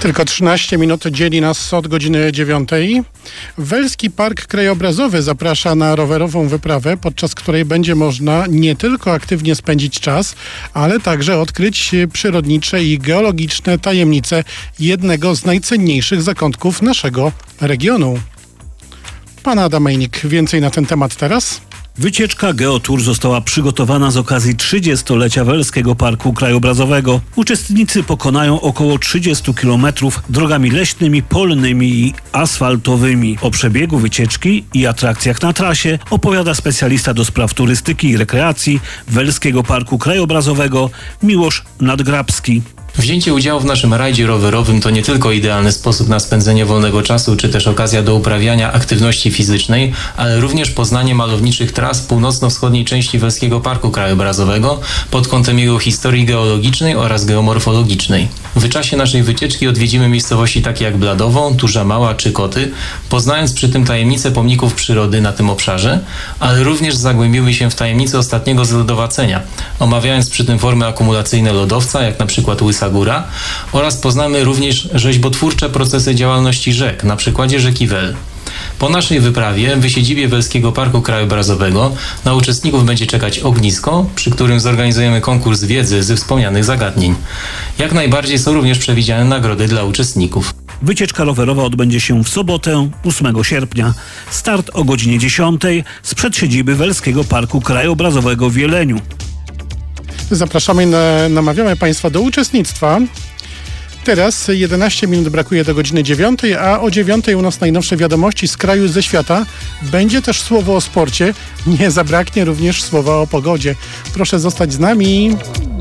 Tylko 13 minut dzieli nas od godziny 9. Welski Park Krajobrazowy zaprasza na rowerową wyprawę, podczas której będzie można nie tylko aktywnie spędzić czas, ale także odkryć przyrodnicze i geologiczne tajemnice jednego z najcenniejszych zakątków naszego regionu. Pan Adam Mejnik, więcej na ten temat teraz? Wycieczka Geotour została przygotowana z okazji 30-lecia Welskiego Parku Krajobrazowego. Uczestnicy pokonają około 30 km drogami leśnymi, polnymi i asfaltowymi. O przebiegu wycieczki i atrakcjach na trasie opowiada specjalista do spraw turystyki i rekreacji Welskiego Parku Krajobrazowego Miłosz Nadgrabski. Wzięcie udziału w naszym rajdzie rowerowym to nie tylko idealny sposób na spędzenie wolnego czasu, czy też okazja do uprawiania aktywności fizycznej, ale również poznanie malowniczych tras północno-wschodniej części Welskiego Parku Krajobrazowego pod kątem jego historii geologicznej oraz geomorfologicznej. W czasie naszej wycieczki odwiedzimy miejscowości takie jak Bladowo, Turza Mała czy Koty, poznając przy tym tajemnice pomników przyrody na tym obszarze, ale również zagłębimy się w tajemnice ostatniego zlodowacenia, omawiając przy tym formy akumulacyjne lodowca, jak na przykład Łysa Góra, oraz poznamy również rzeźbotwórcze procesy działalności rzek, na przykładzie rzeki Wel. Po naszej wyprawie w siedzibie Welskiego Parku Krajobrazowego na uczestników będzie czekać ognisko, przy którym zorganizujemy konkurs wiedzy ze wspomnianych zagadnień. Jak najbardziej są również przewidziane nagrody dla uczestników. Wycieczka rowerowa odbędzie się w sobotę, 8 sierpnia. Start o godzinie 10 sprzed siedziby Welskiego Parku Krajobrazowego w Jeleniu. Zapraszamy, namawiamy Państwa do uczestnictwa. Teraz 11 minut brakuje do godziny 9, a o 9 u nas najnowsze wiadomości z kraju, ze świata. Będzie też słowo o sporcie. Nie zabraknie również słowa o pogodzie. Proszę zostać z nami.